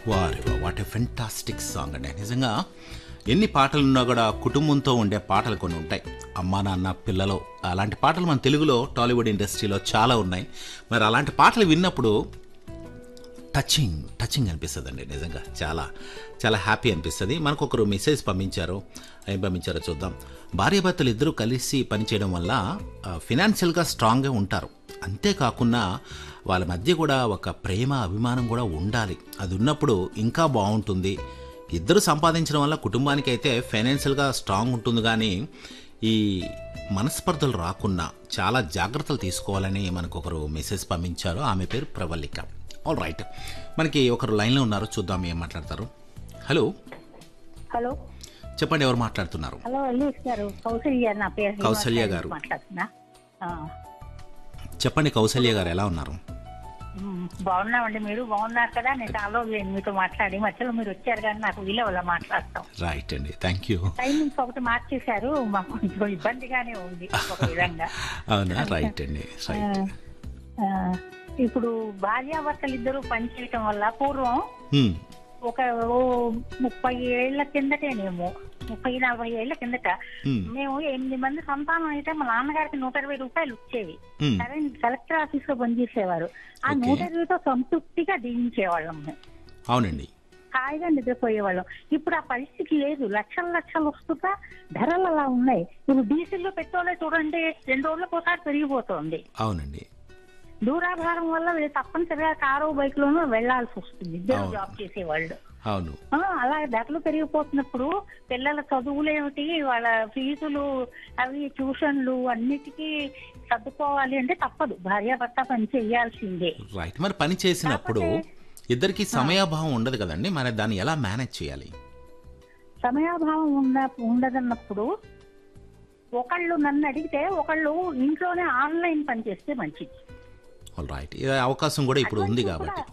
వారే what a fantastic song అండి. నిజంగా ఎన్ని పాటలున్నా కూడా కుటుంబంతో ఉండే పాటలు కొన్ని ఉంటాయి. అమ్మా నాన్న పిల్లలు అలాంటి పాటలు మన తెలుగులో టాలీవుడ్ ఇండస్ట్రీలో చాలా ఉన్నాయి. మరి అలాంటి పాటలు విన్నప్పుడు టచింగ్ అనిపిస్తుందండి. నిజంగా చాలా చాలా హ్యాపీ అనిపిస్తుంది. మనకు ఒకరు మెసేజ్ పంపించారు. ఏం పంపించారో చూద్దాం. భార్యాభర్తలు ఇద్దరూ కలిసి పనిచేయడం వల్ల ఫినాన్షియల్గా స్ట్రాంగ్గా ఉంటారు. అంతేకాకుండా వాళ్ళ మధ్య కూడా ఒక ప్రేమ అభిమానం కూడా ఉండాలి. అది ఉన్నప్పుడు ఇంకా బాగుంటుంది. ఇద్దరు సంపాదించడం వల్ల కుటుంబానికి అయితే ఫైనాన్షియల్గా స్ట్రాంగ్ ఉంటుంది. కానీ ఈ మనస్పర్ధలు రాకుండా చాలా జాగ్రత్తలు తీసుకోవాలని మనకు ఒకరు మెసేజ్ పంపించారు. ఆమె పేరు ప్రవళిక. ఆల్ రైట్, మనకి ఒకరు లైన్లో ఉన్నారు. చూద్దాం ఏం మాట్లాడతారు. హలో హలో, చెప్పండి, ఎవరు మాట్లాడుతున్నారు? హలో ఎల్లీస్ గారు, కౌసల్య నా పేరు. కౌసల్య గారు మాట్లాడుతున్నా. చెప్పండి కౌసల్య గారు, ఎలా ఉన్నారు? బాగున్నామండి. మీరు బాగున్నారు కదా? నేను చాలా రోజులు మీతో మాట్లాడి, మధ్యలో మీరు వచ్చారు కానీ నాకు వీలవల్ల మాట్లాడతాం. రైట్ అండి, థ్యాంక్ యూ. టైమింగ్స్ ఒకటి మార్చేశారు, మాకు కొంచెం ఇబ్బందిగానే ఉంది ఒక విధంగా. అవునా? రైట్ అండి, రైట్. ఇప్పుడు భార్యాభర్తలు ఇద్దరు పనిచేయటం వల్ల పూర్వం ఒక 30 ఏళ్ల కిందటేనేమో, 30-40 ఏళ్ల కిందట మేము 8 మంది సంతానం అయితే మా నాన్నగారికి 120 రూపాయలు వచ్చేవి. కలెక్టర్ ఆఫీస్ లో పనిచేసేవారు. ఆ 120తో సంతృప్తిగా జీవించేవాళ్ళం. అవునండి, హాయిగా నిద్రపోయేవాళ్ళం. ఇప్పుడు ఆ పరిస్థితి లేదు. లక్షలు వస్తుందా, ధరలు అలా ఉన్నాయి. ఇప్పుడు డీజిల్ లో పెట్రోలే చూడండి 2 రోజులకు ఒకసారి పెరిగిపోతుంది. అవునండి. దూరాభారం వల్ల వీళ్ళు తప్పనిసరిగా కారు బైక్ లోనూ వెళ్లాల్సి వస్తుంది, ఇద్దరు జాబ్ చేసేవాళ్ళు. అవును, అలా ధరలు పెరిగిపోతున్నప్పుడు పిల్లల చదువులు ఏమిటి, వాళ్ళ ఫీజులు, అవి ట్యూషన్లు అన్నిటికీ సర్దుకోవాలి అంటే తప్పదు. భార్యాభర్త పని చేయాల్సిందే. రైట్. మరి పని చేసినప్పుడు ఇద్దరికి సమయాభావం ఉండదు కదండి, మరి దాన్ని ఎలా మేనేజ్ చేయాలి? సమయాభావం ఉండదన్నప్పుడు ఒకళ్ళు నన్ను అడిగితే ఒకళ్ళు ఇంట్లోనే ఆన్లైన్ పని చేస్తే మంచిది. రైట్, అవకాశం కూడా ఇప్పుడు ఉంది కాబట్టి.